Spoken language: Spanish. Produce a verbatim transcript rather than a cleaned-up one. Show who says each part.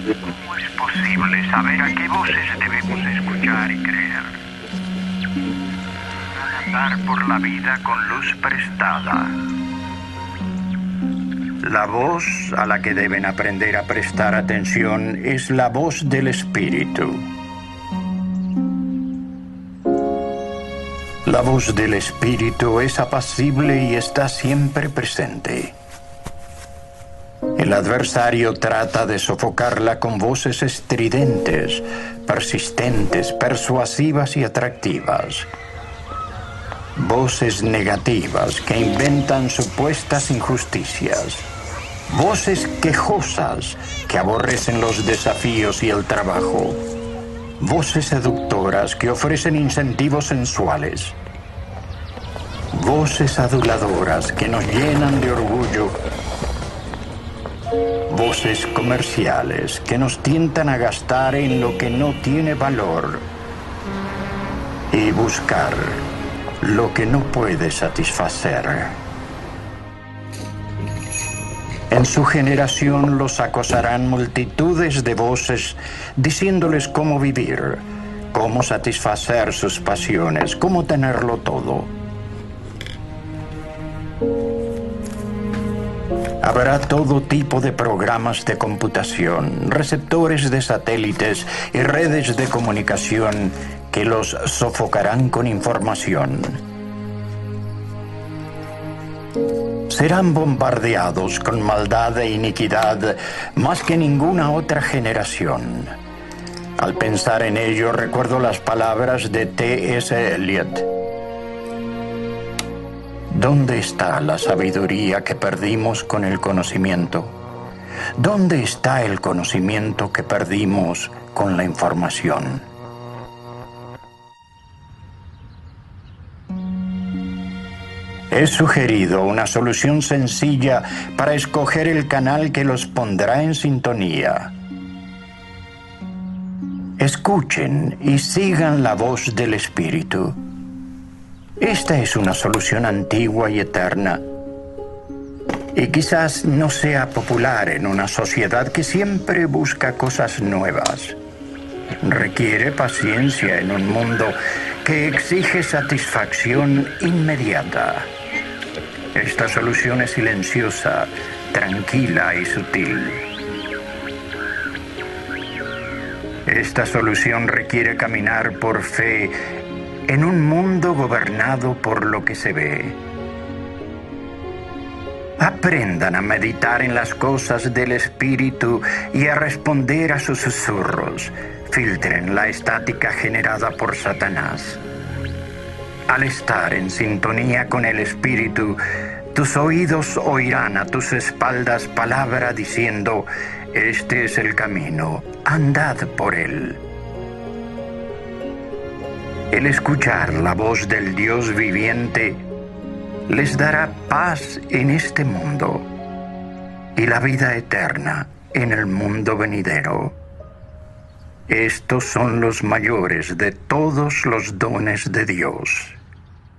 Speaker 1: ¿Cómo es posible saber a qué voces debemos escuchar y creer? Andar por la vida con luz prestada. La voz a la que deben aprender a prestar atención es la voz del Espíritu. La voz del Espíritu es apacible y está siempre presente. El adversario trata de sofocarla con voces estridentes, persistentes, persuasivas y atractivas. Voces negativas que inventan supuestas injusticias. Voces quejosas que aborrecen los desafíos y el trabajo. Voces seductoras que ofrecen incentivos sensuales. Voces aduladoras que nos llenan de orgullo. Voces comerciales que nos tientan a gastar en lo que no tiene valor y buscar lo que no puede satisfacer. En su generación los acosarán multitudes de voces diciéndoles cómo vivir, cómo satisfacer sus pasiones, cómo tenerlo todo. Habrá todo tipo de programas de computación, receptores de satélites y redes de comunicación que los sofocarán con información. Serán bombardeados con maldad e iniquidad más que ninguna otra generación. Al pensar en ello, recuerdo las palabras de T S Eliot. ¿Dónde está la sabiduría que perdimos con el conocimiento? ¿Dónde está el conocimiento que perdimos con la información? He sugerido una solución sencilla para escoger el canal que los pondrá en sintonía. Escuchen y sigan la voz del Espíritu. Esta es una solución antigua y eterna. Y quizás no sea popular en una sociedad que siempre busca cosas nuevas. Requiere paciencia en un mundo que exige satisfacción inmediata. Esta solución es silenciosa, tranquila y sutil. Esta solución requiere caminar por fe en un mundo gobernado por lo que se ve. Aprendan a meditar en las cosas del Espíritu y a responder a sus susurros. Filtren la estática generada por Satanás. Al estar en sintonía con el Espíritu, tus oídos oirán a tus espaldas palabra diciendo: este es el camino, andad por él. El escuchar la voz del Dios viviente les dará paz en este mundo y la vida eterna en el mundo venidero. Estos son los mayores de todos los dones de Dios.